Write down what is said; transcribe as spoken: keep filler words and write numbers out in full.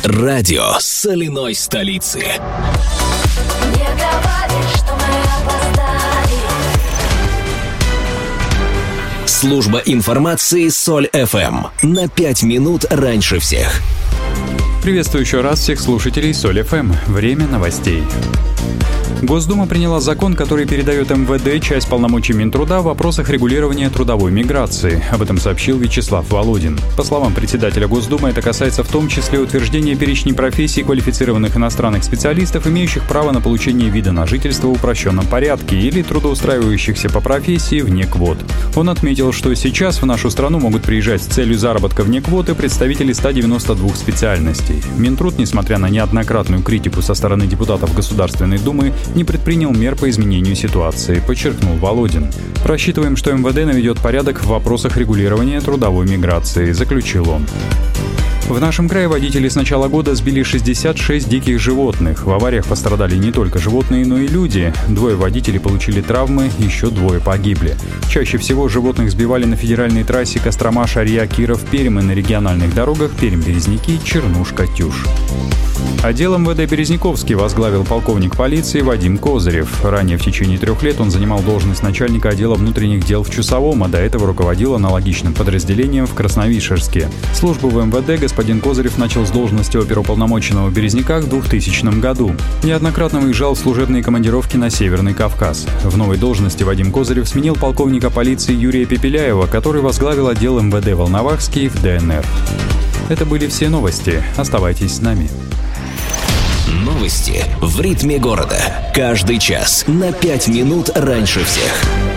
Радио соляной столицы. Не говори, что мы опоздали. Служба информации Соль эф эм. На пять минут раньше всех. Приветствую еще раз всех слушателей Соль эф эм. Время новостей. Госдума приняла закон, который передает эм вэ дэ часть полномочий Минтруда в вопросах регулирования трудовой миграции. Об этом сообщил Вячеслав Володин. По словам председателя Госдумы, это касается в том числе утверждения перечней профессий квалифицированных иностранных специалистов, имеющих право на получение вида на жительство в упрощенном порядке или трудоустраивающихся по профессии вне квот. Он отметил, что сейчас в нашу страну могут приезжать с целью заработка вне квоты представители ста девяноста двух специальностей. Минтруд, несмотря на неоднократную критику со стороны депутатов Государственной Думы, не предпринял мер по изменению ситуации, подчеркнул Володин. «Рассчитываем, что эм вэ дэ наведет порядок в вопросах регулирования трудовой миграции», заключил он. В нашем крае водители с начала года сбили шестьдесят шесть диких животных. В авариях пострадали не только животные, но и люди. Двое водителей получили травмы, еще двое погибли. Чаще всего животных сбивали на федеральной трассе Кострома, Шарья, Киров, Пермь и на региональных дорогах Пермь-Березники, Чернушка, Тюш. Отдел эм вэ дэ Березниковский возглавил полковник полиции Вадим Козырев. Ранее в течение трех лет он занимал должность начальника отдела внутренних дел в Чусовом, а до этого руководил аналогичным подразделением в Красновишерске. Службу в эм вэ дэ господин Козырев начал с должности оперуполномоченного в Березниках в двухтысячном году. Неоднократно выезжал в служебные командировки на Северный Кавказ. В новой должности Вадим Козырев сменил полковника полиции Юрия Пепеляева, который возглавил отдел эм вэ дэ Волновахский в дэ эн эр. Это были все новости. Оставайтесь с нами. Новости в ритме города. Каждый час на пять минут раньше всех.